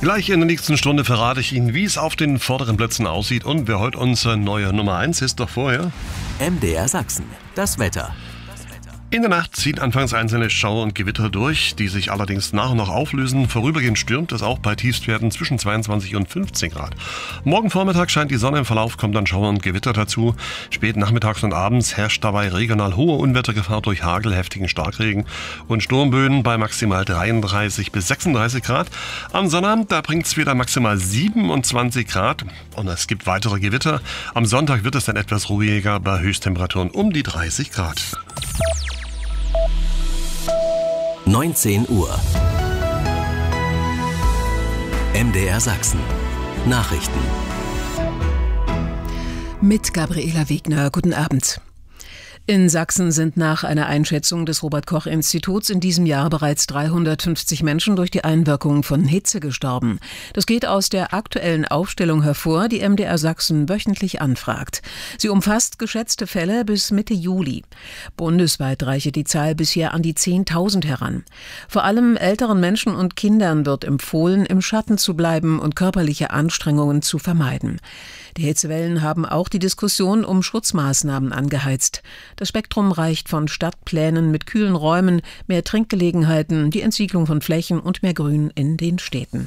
Gleich in der nächsten Stunde verrate ich Ihnen, wie es auf den vorderen Plätzen aussieht und wer heute unsere neue Nummer 1 ist. Doch vorher MDR Sachsen, das Wetter. In der Nacht ziehen anfangs einzelne Schauer und Gewitter durch, die sich allerdings nach und nach auflösen. Vorübergehend stürmt es auch bei Tiefstwerten zwischen 22 und 15 Grad. Morgen Vormittag scheint die Sonne, im Verlauf kommt dann Schauer und Gewitter dazu. Spät nachmittags und abends herrscht dabei regional hohe Unwettergefahr durch Hagel, heftigen Starkregen und Sturmböen bei maximal 33 bis 36 Grad. Am Sonnabend, da bringt es wieder maximal 27 Grad und es gibt weitere Gewitter. Am Sonntag wird es dann etwas ruhiger bei Höchsttemperaturen um die 30 Grad. 19 Uhr. MDR Sachsen. Nachrichten. Mit Gabriela Wegner. Guten Abend. In Sachsen sind nach einer Einschätzung des Robert-Koch-Instituts in diesem Jahr bereits 350 Menschen durch die Einwirkung von Hitze gestorben. Das geht aus der aktuellen Aufstellung hervor, die MDR Sachsen wöchentlich anfragt. Sie umfasst geschätzte Fälle bis Mitte Juli. Bundesweit reiche die Zahl bisher an die 10.000 heran. Vor allem älteren Menschen und Kindern wird empfohlen, im Schatten zu bleiben und körperliche Anstrengungen zu vermeiden. Die Hitzewellen haben auch die Diskussion um Schutzmaßnahmen angeheizt. Das Spektrum reicht von Stadtplänen mit kühlen Räumen, mehr Trinkgelegenheiten, die Entsiegelung von Flächen und mehr Grün in den Städten.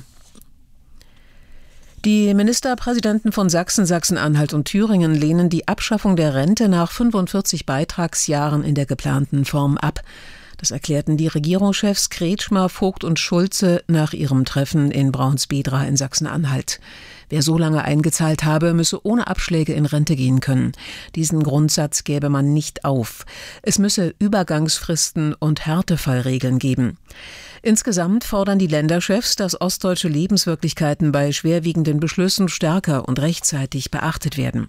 Die Ministerpräsidenten von Sachsen, Sachsen-Anhalt und Thüringen lehnen die Abschaffung der Rente nach 45 Beitragsjahren in der geplanten Form ab. Das erklärten die Regierungschefs Kretschmer, Vogt und Schulze nach ihrem Treffen in Braunsbedra in Sachsen-Anhalt. Wer so lange eingezahlt habe, müsse ohne Abschläge in Rente gehen können. Diesen Grundsatz gäbe man nicht auf. Es müsse Übergangsfristen und Härtefallregeln geben. Insgesamt fordern die Länderchefs, dass ostdeutsche Lebenswirklichkeiten bei schwerwiegenden Beschlüssen stärker und rechtzeitig beachtet werden.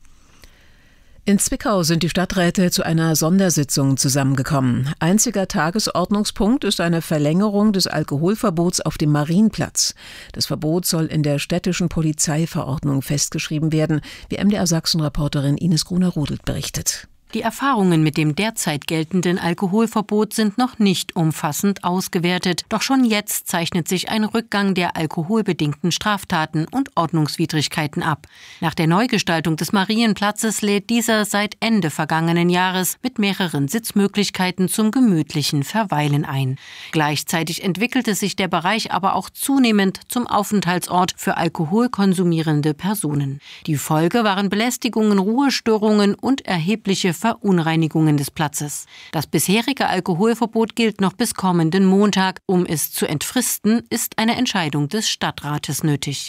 In Zwickau sind die Stadträte zu einer Sondersitzung zusammengekommen. Einziger Tagesordnungspunkt ist eine Verlängerung des Alkoholverbots auf dem Marienplatz. Das Verbot soll in der städtischen Polizeiverordnung festgeschrieben werden, wie MDR Sachsen-Reporterin Ines Gruner-Rudelt berichtet. Die Erfahrungen mit dem derzeit geltenden Alkoholverbot sind noch nicht umfassend ausgewertet. Doch schon jetzt zeichnet sich ein Rückgang der alkoholbedingten Straftaten und Ordnungswidrigkeiten ab. Nach der Neugestaltung des Marienplatzes lädt dieser seit Ende vergangenen Jahres mit mehreren Sitzmöglichkeiten zum gemütlichen Verweilen ein. Gleichzeitig entwickelte sich der Bereich aber auch zunehmend zum Aufenthaltsort für alkoholkonsumierende Personen. Die Folge waren Belästigungen, Ruhestörungen und erhebliche Verunreinigungen des Platzes. Das bisherige Alkoholverbot gilt noch bis kommenden Montag. Um es zu entfristen, ist eine Entscheidung des Stadtrates nötig.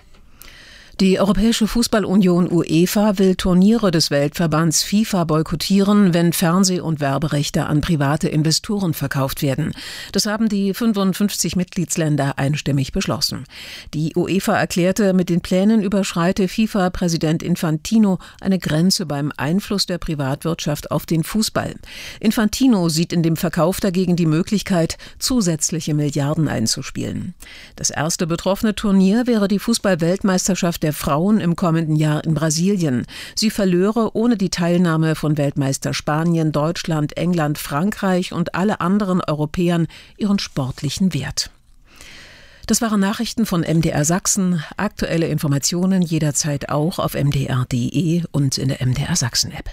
Die Europäische Fußballunion UEFA will Turniere des Weltverbands FIFA boykottieren, wenn Fernseh- und Werberechte an private Investoren verkauft werden. Das haben die 55 Mitgliedsländer einstimmig beschlossen. Die UEFA erklärte, mit den Plänen überschreite FIFA-Präsident Infantino eine Grenze beim Einfluss der Privatwirtschaft auf den Fußball. Infantino sieht in dem Verkauf dagegen die Möglichkeit, zusätzliche Milliarden einzuspielen. Das erste betroffene Turnier wäre die Fußball-Weltmeisterschaft der Frauen im kommenden Jahr in Brasilien. Sie verlöre ohne die Teilnahme von Weltmeister Spanien, Deutschland, England, Frankreich und alle anderen Europäern ihren sportlichen Wert. Das waren Nachrichten von MDR Sachsen. Aktuelle Informationen jederzeit auch auf mdr.de und in der MDR Sachsen-App.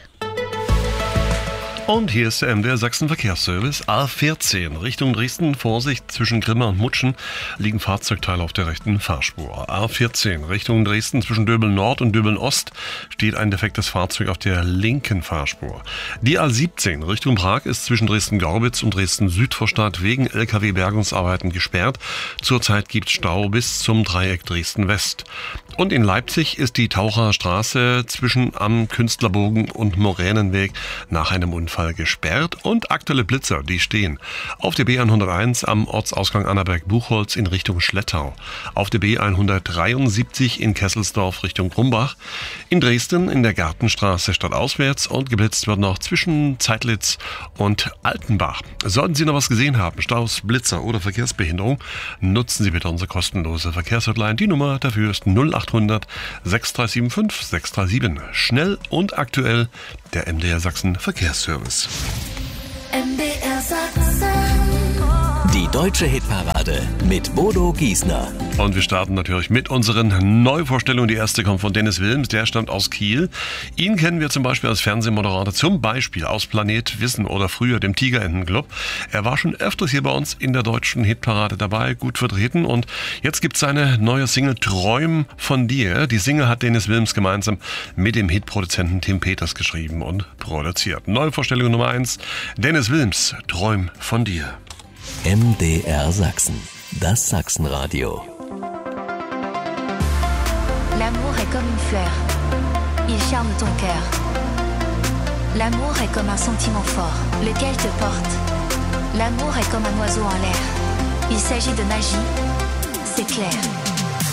Und hier ist der MDR Sachsen Verkehrsservice. A14 Richtung Dresden. Vorsicht, zwischen Grimma und Mutschen liegen Fahrzeugteile auf der rechten Fahrspur. A14 Richtung Dresden zwischen Döbeln Nord und Döbeln Ost steht ein defektes Fahrzeug auf der linken Fahrspur. Die A17 Richtung Prag ist zwischen Dresden-Gorbitz und Dresden-Südvorstadt wegen LKW-Bergungsarbeiten gesperrt. Zurzeit gibt es Stau bis zum Dreieck Dresden-West. Und in Leipzig ist die Taucherstraße zwischen am Künstlerbogen und Moränenweg nach einem Unfall gesperrt und aktuelle Blitzer, die stehen auf der B101 am Ortsausgang Annaberg-Buchholz in Richtung Schlettau, auf der B173 in Kesselsdorf Richtung Brumbach, in Dresden in der Gartenstraße stadtauswärts und geblitzt wird noch zwischen Zeitlitz und Altenbach. Sollten Sie noch was gesehen haben, Staus, Blitzer oder Verkehrsbehinderung, nutzen Sie bitte unsere kostenlose Verkehrshotline. Die Nummer dafür ist 0800 6375 637. Schnell und aktuell der MDR Sachsen Verkehrsservice. MDR Sachsen. Die deutsche Hitparade mit Bodo Giesner. Und wir starten natürlich mit unseren Neuvorstellungen. Die erste kommt von Dennis Wilms, der stammt aus Kiel. Ihn kennen wir zum Beispiel als Fernsehmoderator, zum Beispiel aus Planet Wissen oder früher dem Tigerentenclub. Er war schon öfters hier bei uns in der deutschen Hitparade dabei, gut vertreten. Und jetzt gibt es seine neue Single Träum von dir. Die Single hat Dennis Wilms gemeinsam mit dem Hitproduzenten Tim Peters geschrieben und produziert. Neuvorstellung Nummer 1, Dennis Wilms, Träum von dir. MDR Sachsen, das Sachsenradio. L'amour est comme une fleur, il charme ton cœur. L'amour est comme un sentiment fort, lequel te porte. L'amour est comme un oiseau en l'air, il s'agit de magie, c'est clair.